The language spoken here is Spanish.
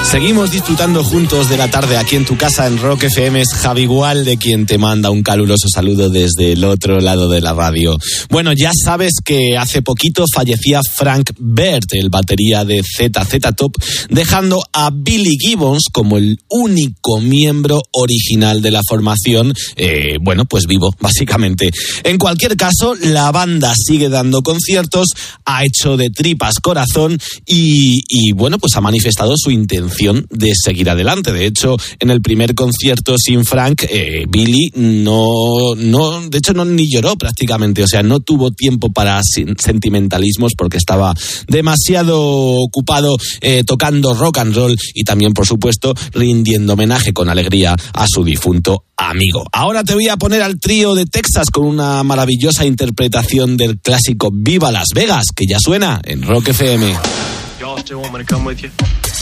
Seguimos disfrutando juntos de la tarde aquí en tu casa en Rock FM. Es Javi Gualde quien te manda un caluroso saludo desde el otro lado de la radio. Bueno, ya sabes que hace poquito fallecía Frank Beard, el batería de ZZ Top, dejando a Billy Gibbons como el único miembro original de la formación, pues vivo, básicamente. En cualquier caso, la banda sigue dando conciertos, ha hecho de tripas corazón y pues ha manifestado su intención de seguir adelante. De hecho, en el primer concierto sin Frank, Billy no ni lloró prácticamente, o sea, no tuvo tiempo para sentimentalismos porque estaba demasiado ocupado tocando rock and roll y también, por supuesto, rindiendo homenaje con alegría a su difunto amigo. Ahora te voy a poner al trío de Texas con una maravillosa interpretación del clásico Viva Las Vegas, que ya suena en Rock FM. Y'all still want me to come with you?